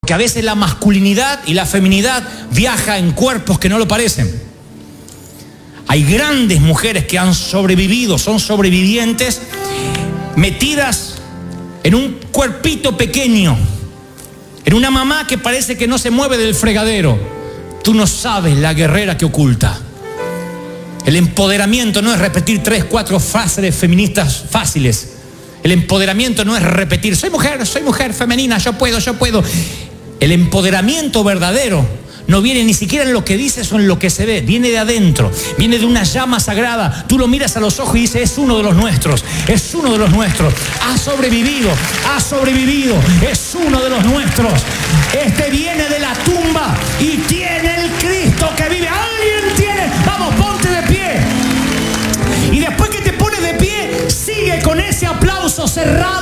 Porque a veces la masculinidad y la feminidad viaja en cuerpos que no lo parecen. Hay grandes mujeres que han sobrevivido, son sobrevivientes, metidas en un cuerpito pequeño, en una mamá que parece que no se mueve del fregadero. Tú no sabes la guerrera que oculta. El empoderamiento no es repetir 3, 4 frases feministas fáciles. El empoderamiento no es repetir, soy mujer femenina, yo puedo. El empoderamiento verdadero no viene ni siquiera en lo que dices o en lo que se ve, viene de adentro, viene de una llama sagrada. Tú lo miras a los ojos y dices, es uno de los nuestros, ha sobrevivido, es uno de los nuestros. Este viene de la tumba y tiene el Cristo que vive. Alguien tiene, vamos, ponte de pie. Y después que te pones de pie, sigue con ese aplauso cerrado